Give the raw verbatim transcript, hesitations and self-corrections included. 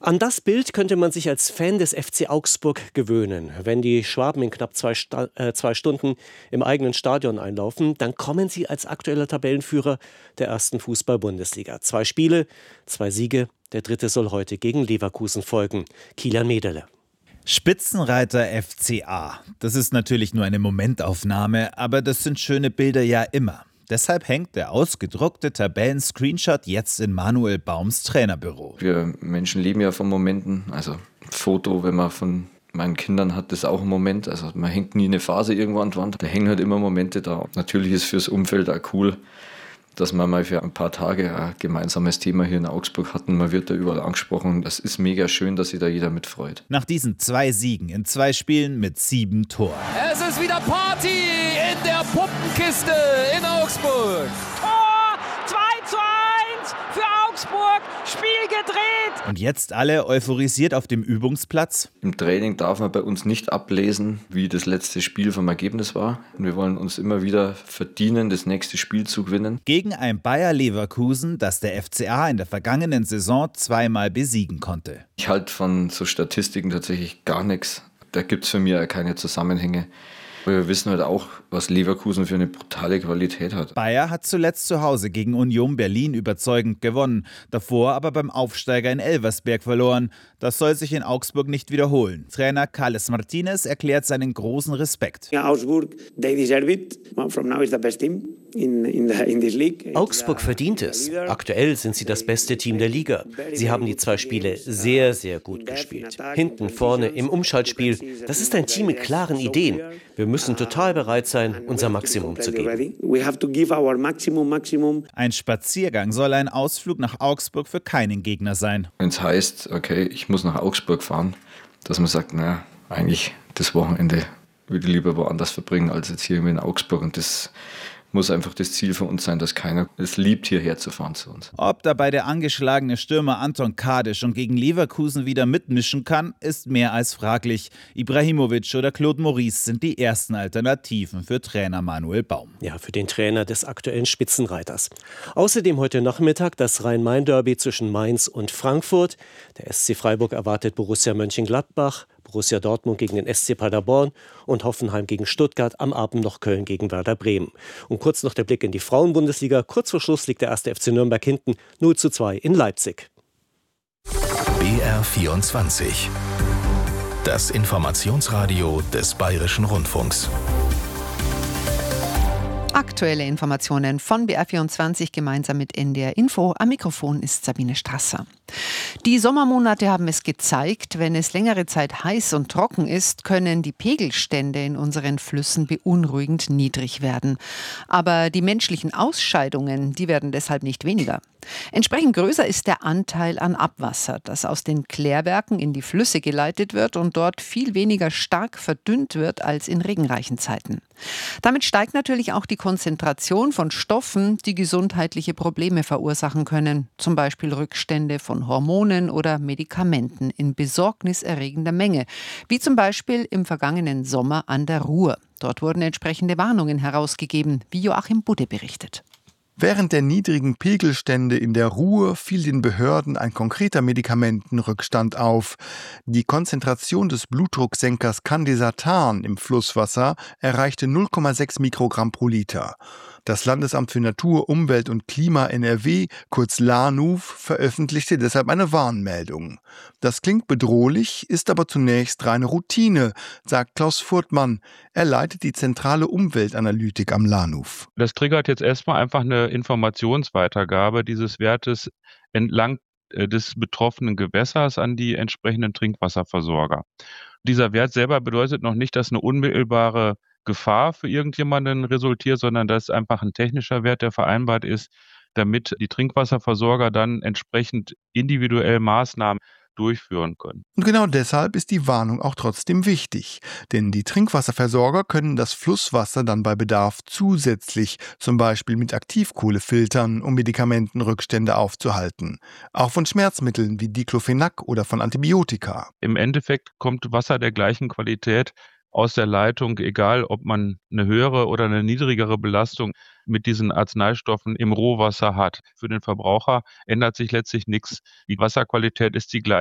An das Bild könnte man sich als Fan des F C Augsburg gewöhnen. Wenn die Schwaben in knapp zwei, Sta- äh, zwei Stunden im eigenen Stadion einlaufen, dann kommen sie als aktueller Tabellenführer der ersten Fußball-Bundesliga. Zwei Spiele, zwei Siege. Der dritte soll heute gegen Leverkusen folgen. Kilian Mederle. Spitzenreiter F C A. Das ist natürlich nur eine Momentaufnahme, aber das sind schöne Bilder ja immer. Deshalb hängt der ausgedruckte Tabellen-Screenshot jetzt in Manuel Baums Trainerbüro. Wir Menschen leben ja von Momenten. Also ein Foto, wenn man von meinen Kindern hat, ist auch ein Moment. Also man hängt nie eine Phase irgendwo an die Wand. Da hängen halt immer Momente da. Natürlich ist fürs Umfeld auch cool, dass wir mal für ein paar Tage ein gemeinsames Thema hier in Augsburg hatten. Man wird da überall angesprochen. Das ist mega schön, dass sich da jeder mitfreut. Nach diesen zwei Siegen in zwei Spielen mit sieben Toren. Es ist wieder Party in der Puppenkiste in Augsburg. Tor zwei zu eins für Augsburg. Spiel gedreht. Und jetzt alle euphorisiert auf dem Übungsplatz? Im Training darf man bei uns nicht ablesen, wie das letzte Spiel vom Ergebnis war. Wir wollen uns immer wieder verdienen, das nächste Spiel zu gewinnen. Gegen ein Bayer Leverkusen, das der F C A in der vergangenen Saison zweimal besiegen konnte. Ich halte von so Statistiken tatsächlich gar nichts. Da gibt es für mich keine Zusammenhänge. Wir wissen halt auch, was Leverkusen für eine brutale Qualität hat. Bayer hat zuletzt zu Hause gegen Union Berlin überzeugend gewonnen, davor aber beim Aufsteiger in Elversberg verloren. Das soll sich in Augsburg nicht wiederholen. Trainer Carles Martinez erklärt seinen großen Respekt. Yeah, Augsburg, they deserve it. From now is the best team in, in, the, in this league. Augsburg verdient es. Aktuell sind sie das beste Team der Liga. Sie haben die zwei Spiele sehr, sehr gut gespielt. Hinten, vorne, im Umschaltspiel. Das ist ein Team mit klaren Ideen. Wir müssen total bereit sein, unser Maximum zu geben. Ein Spaziergang soll ein Ausflug nach Augsburg für keinen Gegner sein. Wenn es heißt, okay, ich muss nach Augsburg fahren, dass man sagt, naja, eigentlich das Wochenende würde ich lieber woanders verbringen, als jetzt hier in Augsburg. Und das muss einfach das Ziel für uns sein, dass keiner es liebt, hierher zu fahren zu uns. Ob dabei der angeschlagene Stürmer Anton Kade schon gegen Leverkusen wieder mitmischen kann, ist mehr als fraglich. Ibrahimovic oder Claude Maurice sind die ersten Alternativen für Trainer Manuel Baum. Ja, für den Trainer des aktuellen Spitzenreiters. Außerdem heute Nachmittag das Rhein-Main-Derby zwischen Mainz und Frankfurt. Der S C Freiburg erwartet Borussia Mönchengladbach, Borussia Dortmund gegen den S C Paderborn und Hoffenheim gegen Stuttgart, am Abend noch Köln gegen Werder Bremen. Und kurz noch der Blick in die Frauenbundesliga. Kurz vor Schluss liegt der erste F C Nürnberg hinten null zu zwei in Leipzig. B R vierundzwanzig. Das Informationsradio des Bayerischen Rundfunks. Aktuelle Informationen von B R vierundzwanzig gemeinsam mit N D R Info. Am Mikrofon ist Sabine Strasser. Die Sommermonate haben es gezeigt, wenn es längere Zeit heiß und trocken ist, können die Pegelstände in unseren Flüssen beunruhigend niedrig werden. Aber die menschlichen Ausscheidungen, die werden deshalb nicht weniger. Entsprechend größer ist der Anteil an Abwasser, das aus den Klärwerken in die Flüsse geleitet wird und dort viel weniger stark verdünnt wird als in regenreichen Zeiten. Damit steigt natürlich auch die Konzentration von Stoffen, die gesundheitliche Probleme verursachen können, zum Beispiel Rückstände von Hormonen oder Medikamenten in besorgniserregender Menge, wie zum Beispiel im vergangenen Sommer an der Ruhr. Dort wurden entsprechende Warnungen herausgegeben, wie Joachim Budde berichtet. Während der niedrigen Pegelstände in der Ruhr fiel den Behörden ein konkreter Medikamentenrückstand auf. Die Konzentration des Blutdrucksenkers Candesartan im Flusswasser erreichte null Komma sechs Mikrogramm pro Liter. Das Landesamt für Natur, Umwelt und Klima N R W, kurz LANUV, veröffentlichte deshalb eine Warnmeldung. Das klingt bedrohlich, ist aber zunächst reine Routine, sagt Klaus Furtmann. Er leitet die zentrale Umweltanalytik am LANUV. Das triggert jetzt erstmal einfach eine Informationsweitergabe dieses Wertes entlang des betroffenen Gewässers an die entsprechenden Trinkwasserversorger. Dieser Wert selber bedeutet noch nicht, dass eine unmittelbare Gefahr für irgendjemanden resultiert, sondern das ist einfach ein technischer Wert, der vereinbart ist, damit die Trinkwasserversorger dann entsprechend individuell Maßnahmen durchführen können. Und genau deshalb ist die Warnung auch trotzdem wichtig. Denn die Trinkwasserversorger können das Flusswasser dann bei Bedarf zusätzlich, zum Beispiel mit Aktivkohle filtern, um Medikamentenrückstände aufzuhalten. Auch von Schmerzmitteln wie Diclofenac oder von Antibiotika. Im Endeffekt kommt Wasser der gleichen Qualität aus der Leitung, egal ob man eine höhere oder eine niedrigere Belastung mit diesen Arzneistoffen im Rohwasser hat. Für den Verbraucher ändert sich letztlich nichts. Die Wasserqualität ist die gleiche.